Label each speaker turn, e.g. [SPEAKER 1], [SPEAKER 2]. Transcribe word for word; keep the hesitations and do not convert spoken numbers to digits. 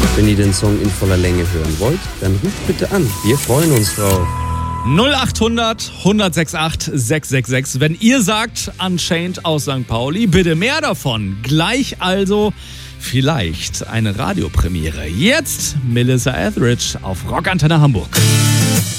[SPEAKER 1] Wenn ihr den Song in voller Länge hören wollt, dann ruft bitte an. Wir freuen uns drauf.
[SPEAKER 2] null acht hundert, hundertsechsundachtzig, sechshundertsechsundsechzig. Wenn ihr sagt, Unchained aus Sankt Pauli, bitte mehr davon. Gleich also vielleicht eine Radiopremiere. Jetzt Melissa Etheridge auf Rockantenne Hamburg.